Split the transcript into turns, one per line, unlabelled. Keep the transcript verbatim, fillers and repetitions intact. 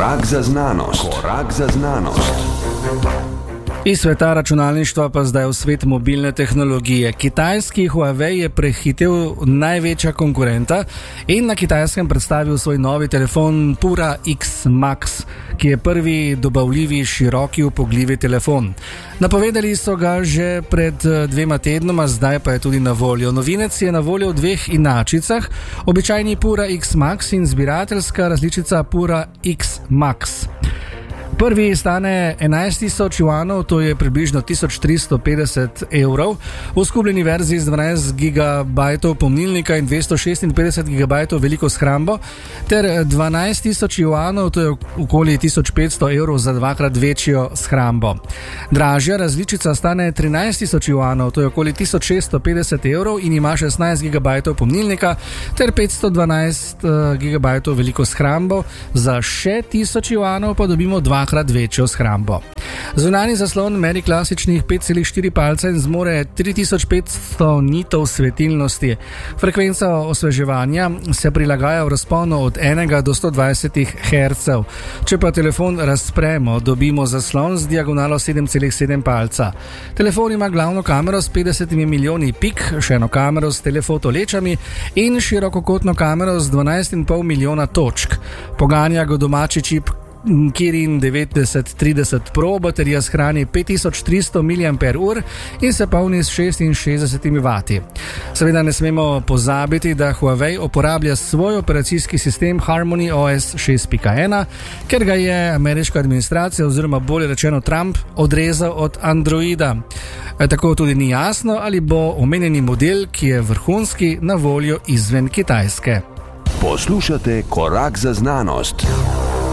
Korak za znanost. Korak za znanost.
Iz sveta računalništva pa zdaj v svet mobilne tehnologije. Kitajski Huawei je prehitel največja konkurenta in na Kitajskem predstavil svoj novi telefon Pura X Max, ki je prvi dobavljivi široki upogljivi telefon. Napovedali so ga že pred dvema tednoma, zdaj pa je tudi na voljo. Novinec je na voljo v dveh inačicah, običajni Pura X Max in zbirateljska različica Pura X Max. Prvi stane enajst tisoč juanov, to je približno tisoč tristo petdeset evrov, v skupljeni verziji z dvanajst gigabajtov pomnilnika in dvesto šestinpetdeset gigabajtov veliko shrambo, ter dvanajst tisoč juanov, to je okoli tisoč petsto evrov za dvakrat večjo shrambo. Dražja različica stane trinajst tisoč juanov, to je okoli tisoč šeststo petdeset evrov in ima šestnajst gigabajtov pomnilnika ter petsto dvanajst gigabajtov veliko shrambo, za še tisoč juanov pa dobimo dva krat večjo shrambo. Zunanji zaslon meri klasičnih pet celih štiri palca in zmore tri tisoč petsto nitov svetilnosti. Frekvenca osveževanja se prilagaja v razponu od enega do sto dvajset hercev. Če pa telefon razpremo, dobimo zaslon z diagonalo sedem celih sedem palca. Telefon ima glavno kamero s petdesetimi milijoni pik, še eno kamero s telefotolečami in širokokotno kamero z dvanajst in pol milijona točk. Poganja ga domači čip Kirin devetdeset trideset Pro, baterija shrani pet tisoč tristo miliampernih ur in se polni s šestinšestdeset vati. Seveda ne smemo pozabiti, da Huawei uporablja svoj operacijski sistem Harmony O S šest pika ena, ker ga je ameriška administracija oziroma bolje rečeno Trump odrezal od Androida. Tako tudi ni jasno, ali bo omenjeni model, ki je vrhunski, na voljo izven Kitajske.
Poslušate Korak za znanost.